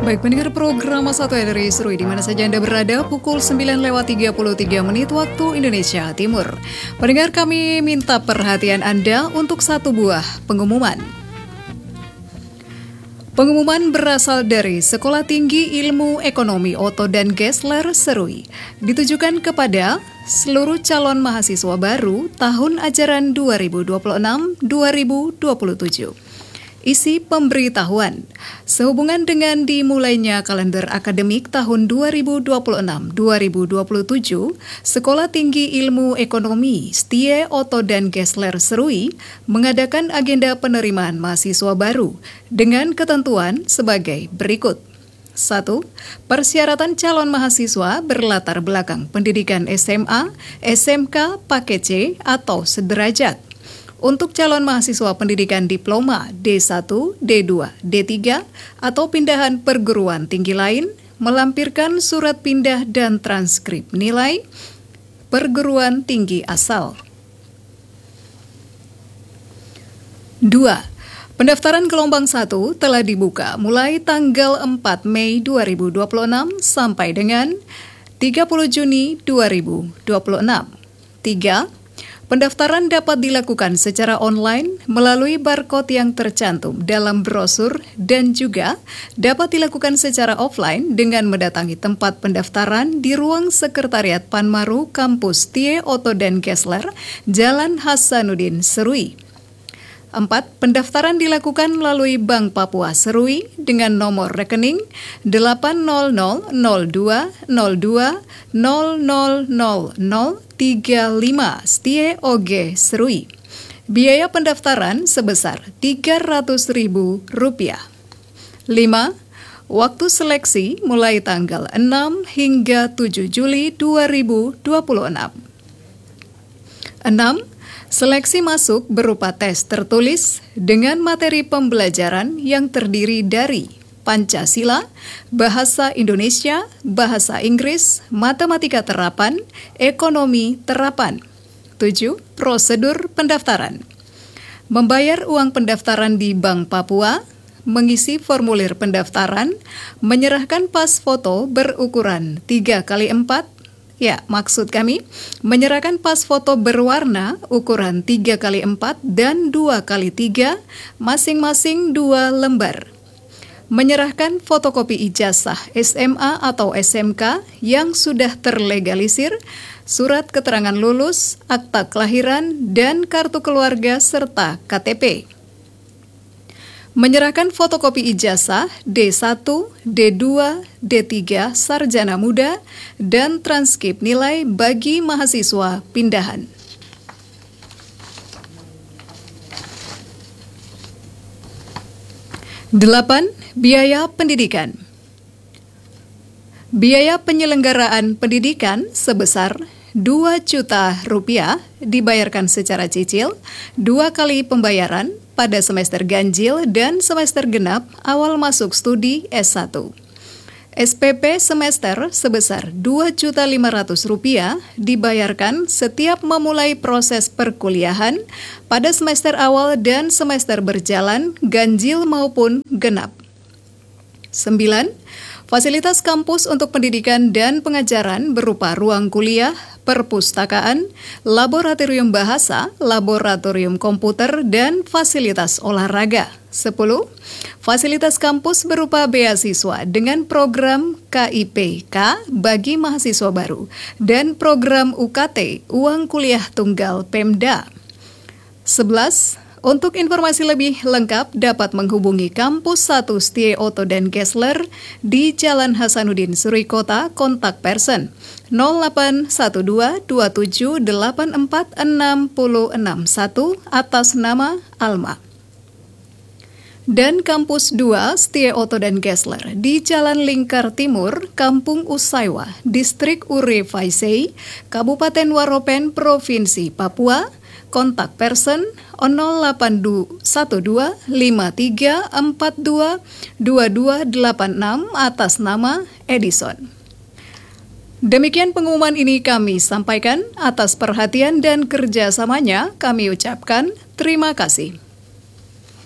Baik, pendengar program Satu dari Serui di mana saja Anda berada, pukul 9:33 waktu Indonesia Timur. Pendengar, kami minta perhatian Anda untuk satu buah pengumuman. Pengumuman berasal dari Sekolah Tinggi Ilmu Ekonomi Otto dan Gessler Serui, ditujukan kepada seluruh calon mahasiswa baru tahun ajaran 2026-2027. Isi pemberitahuan, sehubungan dengan dimulainya kalender akademik tahun 2026-2027, Sekolah Tinggi Ilmu Ekonomi STIE Otto dan Gessler Serui mengadakan agenda penerimaan mahasiswa baru dengan ketentuan sebagai berikut. 1. Persyaratan calon mahasiswa berlatar belakang pendidikan SMA, SMK, paket C, atau sederajat. Untuk calon mahasiswa pendidikan diploma D1, D2, D3, atau pindahan perguruan tinggi lain, melampirkan surat pindah dan transkrip nilai perguruan tinggi asal. 2. Pendaftaran gelombang 1 telah dibuka mulai tanggal 4 Mei 2026 sampai dengan 30 Juni 2026. 3. Pendaftaran dapat dilakukan secara online melalui barcode yang tercantum dalam brosur dan juga dapat dilakukan secara offline dengan mendatangi tempat pendaftaran di ruang sekretariat Panmaru Kampus STIE Otto dan Gessler, Jalan Hasanuddin Serui. 4. Pendaftaran dilakukan melalui Bank Papua Serui dengan nomor rekening 80002020035 STIE OG Serui. Biaya pendaftaran sebesar Rp300.000. 5. Waktu seleksi mulai tanggal 6 hingga 7 Juli 2026. 6. Seleksi masuk berupa tes tertulis dengan materi pembelajaran yang terdiri dari Pancasila, Bahasa Indonesia, Bahasa Inggris, Matematika Terapan, Ekonomi Terapan. 7. Prosedur pendaftaran. Membayar uang pendaftaran di Bank Papua, mengisi formulir pendaftaran, menyerahkan pas foto berukuran 3x4. Ya, maksud kami, menyerahkan pas foto berwarna ukuran 3x4 dan 2x3, masing-masing 2 lembar. Menyerahkan fotokopi ijazah SMA atau SMK yang sudah terlegalisir, surat keterangan lulus, akta kelahiran, dan kartu keluarga serta KTP. Menyerahkan fotokopi ijazah D1, D2, D3 sarjana muda, dan transkrip nilai bagi mahasiswa pindahan. Delapan, biaya pendidikan. Biaya penyelenggaraan pendidikan sebesar Rp2 juta dibayarkan secara cicil, 2 kali pembayaran pada semester ganjil dan semester genap awal masuk studi S1. SPP semester sebesar Rp2.500.000 dibayarkan setiap memulai proses perkuliahan pada semester awal dan semester berjalan ganjil maupun genap. 9. Fasilitas kampus untuk pendidikan dan pengajaran berupa ruang kuliah, perpustakaan, laboratorium bahasa, laboratorium komputer, dan fasilitas olahraga. 10. Fasilitas kampus berupa beasiswa dengan program KIPK bagi mahasiswa baru dan program UKT, uang kuliah tunggal Pemda. 11. Untuk informasi lebih lengkap dapat menghubungi Kampus 1 STIE Otto dan Gessler di Jalan Hasanuddin Serui Kota, kontak person 081227846061 atas nama Alma. Dan Kampus 2 STIE Otto dan Gessler di Jalan Lingkar Timur, Kampung Usaiwa, Distrik Ure Faisei, Kabupaten Waropen, Provinsi Papua, kontak person 081253422286 atas nama Edison. Demikian pengumuman ini kami sampaikan. Atas perhatian dan kerjasamanya kami ucapkan terima kasih.